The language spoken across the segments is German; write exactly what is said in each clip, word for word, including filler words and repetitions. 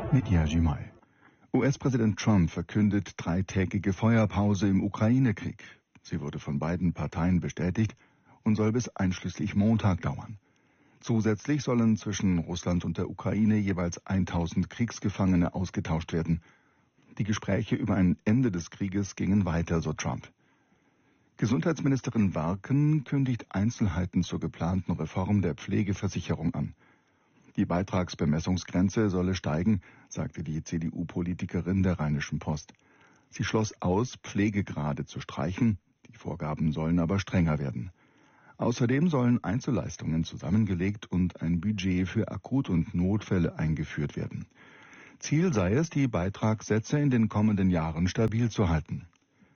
mit Yajimai. U S-Präsident Trump verkündet dreitägige Feuerpause im Ukraine-Krieg. Sie wurde von beiden Parteien bestätigt und soll bis einschließlich Montag dauern. Zusätzlich sollen zwischen Russland und der Ukraine jeweils tausend Kriegsgefangene ausgetauscht werden. Die Gespräche über ein Ende des Krieges gingen weiter, so Trump. Gesundheitsministerin Warken kündigt Einzelheiten zur geplanten Reform der Pflegeversicherung an. Die Beitragsbemessungsgrenze solle steigen, sagte die C D U-Politikerin der Rheinischen Post. Sie schloss aus, Pflegegrade zu streichen, die Vorgaben sollen aber strenger werden. Außerdem sollen Einzelleistungen zusammengelegt und ein Budget für Akut- und Notfälle eingeführt werden. Ziel sei es, die Beitragssätze in den kommenden Jahren stabil zu halten.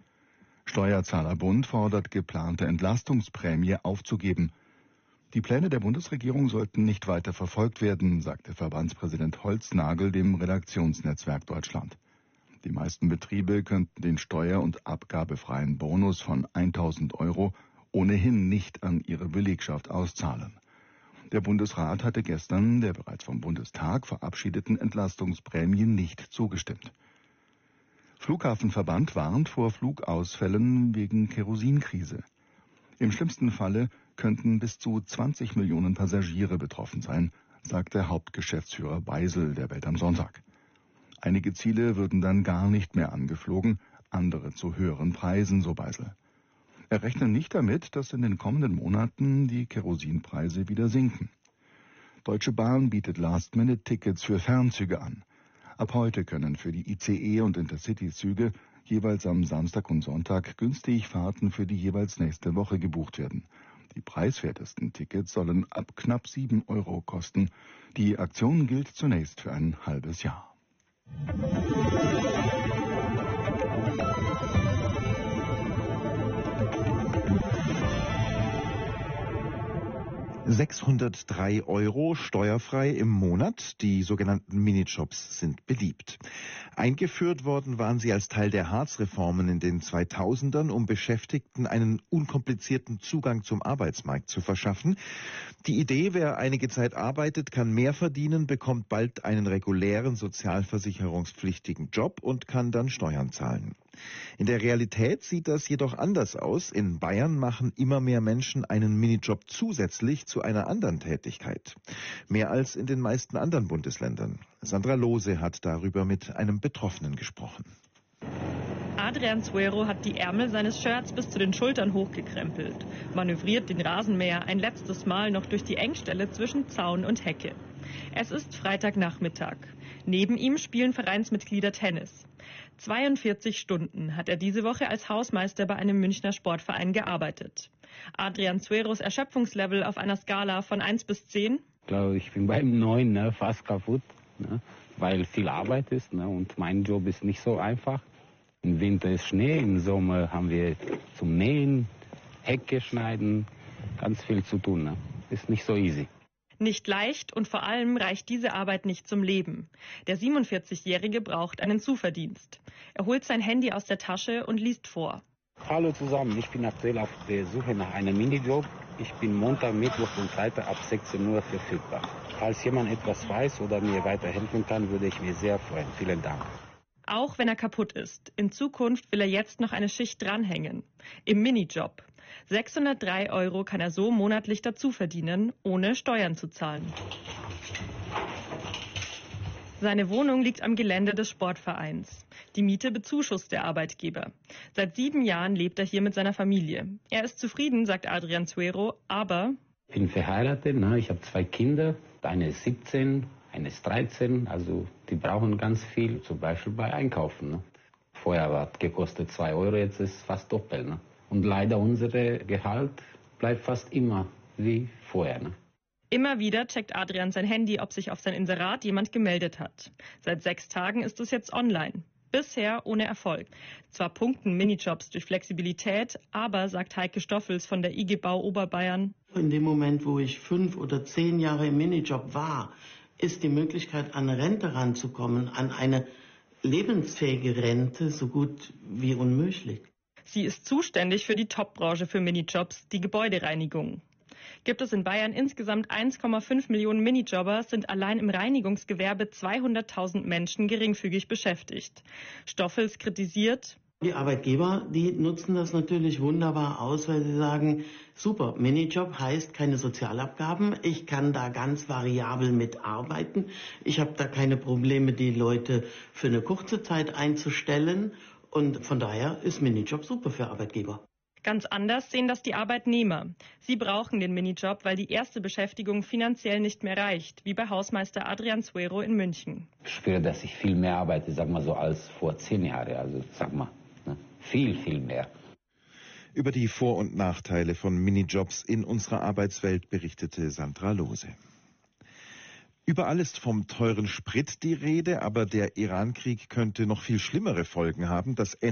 Steuerzahlerbund fordert, geplante Entlastungsprämie aufzugeben. Die Pläne der Bundesregierung sollten nicht weiter verfolgt werden, sagte Verbandspräsident Holznagel dem Redaktionsnetzwerk Deutschland. Die meisten Betriebe könnten den steuer- und abgabefreien Bonus von tausend Euro ohnehin nicht an ihre Belegschaft auszahlen. Der Bundesrat hatte gestern der bereits vom Bundestag verabschiedeten Entlastungsprämie nicht zugestimmt. Flughafenverband warnt vor Flugausfällen wegen Kerosinkrise. Im schlimmsten Falle könnten bis zu zwanzig Millionen Passagiere betroffen sein, sagt der Hauptgeschäftsführer Beisel der Welt am Sonntag. Einige Ziele würden dann gar nicht mehr angeflogen, andere zu höheren Preisen, so Beisel. Er rechnet nicht damit, dass in den kommenden Monaten die Kerosinpreise wieder sinken. Deutsche Bahn bietet Last-Minute-Tickets für Fernzüge an. Ab heute können für die I C E- und Intercity-Züge jeweils am Samstag und Sonntag günstig Fahrten für die jeweils nächste Woche gebucht werden. Die preiswertesten Tickets sollen ab knapp sieben Euro kosten. Die Aktion gilt zunächst für ein halbes Jahr. sechshundertdrei Euro steuerfrei im Monat. Die sogenannten Minijobs sind beliebt. Eingeführt worden waren sie als Teil der Hartz-Reformen in den zweitausendern, um Beschäftigten einen unkomplizierten Zugang zum Arbeitsmarkt zu verschaffen. Die Idee, wer einige Zeit arbeitet, kann mehr verdienen, bekommt bald einen regulären sozialversicherungspflichtigen Job und kann dann Steuern zahlen. In der Realität sieht das jedoch anders aus. In Bayern machen immer mehr Menschen einen Minijob zusätzlich zu einer anderen Tätigkeit. Mehr als in den meisten anderen Bundesländern. Sandra Lohse hat darüber mit einem Betroffenen gesprochen. Adrian Suero hat die Ärmel seines Shirts bis zu den Schultern hochgekrempelt, manövriert den Rasenmäher ein letztes Mal noch durch die Engstelle zwischen Zaun und Hecke. Es ist Freitagnachmittag. Neben ihm spielen Vereinsmitglieder Tennis. zweiundvierzig Stunden hat er diese Woche als Hausmeister bei einem Münchner Sportverein gearbeitet. Adrian Sueros Erschöpfungslevel auf einer Skala von eins bis zehn? Ich glaube, ich bin beim neun, ne, fast kaputt, ne, weil viel Arbeit ist, ne, und mein Job ist nicht so einfach. Im Winter ist Schnee, im Sommer haben wir zum Nähen, Hecke schneiden, ganz viel zu tun. Ne. Ist nicht so easy. Nicht leicht und vor allem reicht diese Arbeit nicht zum Leben. Der siebenundvierzigjährige braucht einen Zuverdienst. Er holt sein Handy aus der Tasche und liest vor. Hallo zusammen, ich bin aktuell auf der Suche nach einem Minijob. Ich bin Montag, Mittwoch und Freitag ab sechzehn Uhr verfügbar. Falls jemand etwas weiß oder mir weiterhelfen kann, würde ich mich sehr freuen. Vielen Dank. Auch wenn er kaputt ist. In Zukunft will er jetzt noch eine Schicht dranhängen. Im Minijob. sechshundertdrei Euro kann er so monatlich dazu verdienen, ohne Steuern zu zahlen. Seine Wohnung liegt am Gelände des Sportvereins. Die Miete bezuschusst der Arbeitgeber. Seit sieben Jahren lebt er hier mit seiner Familie. Er ist zufrieden, sagt Adrian Suero, aber... Ich bin verheiratet, ne? Ich habe zwei Kinder. Eine ist siebzehn, eine ist dreizehn. Also die brauchen ganz viel, zum Beispiel bei Einkaufen. Ne? Vorher hat gekostet zwei Euro, jetzt ist es fast doppelt. Ne? Und leider unser Gehalt bleibt fast immer wie vorher. Ne? Immer wieder checkt Adrian sein Handy, ob sich auf sein Inserat jemand gemeldet hat. Seit sechs Tagen ist es jetzt online. Bisher ohne Erfolg. Zwar punkten Minijobs durch Flexibilität, aber, sagt Heike Stoffels von der I G Bau Oberbayern, in dem Moment, wo ich fünf oder zehn Jahre im Minijob war, ist die Möglichkeit, an eine Rente ranzukommen, an eine lebensfähige Rente, so gut wie unmöglich. Sie ist zuständig für die Top-Branche für Minijobs, die Gebäudereinigung. Gibt es in Bayern insgesamt eins Komma fünf Millionen Minijobber, sind allein im Reinigungsgewerbe zweihunderttausend Menschen geringfügig beschäftigt. Stoffels kritisiert: Die Arbeitgeber, die nutzen das natürlich wunderbar aus, weil sie sagen, super, Minijob heißt keine Sozialabgaben, ich kann da ganz variabel mitarbeiten, ich habe da keine Probleme, die Leute für eine kurze Zeit einzustellen und von daher ist Minijob super für Arbeitgeber. Ganz anders sehen das die Arbeitnehmer. Sie brauchen den Minijob, weil die erste Beschäftigung finanziell nicht mehr reicht, wie bei Hausmeister Adrian Suero in München. Ich spüre, dass ich viel mehr arbeite, sag mal so, als vor zehn Jahren, also sag mal. Viel, viel mehr. Über die Vor- und Nachteile von Minijobs in unserer Arbeitswelt berichtete Sandra Lose. Überall ist vom teuren Sprit die Rede, aber der Iran-Krieg könnte noch viel schlimmere Folgen haben. Das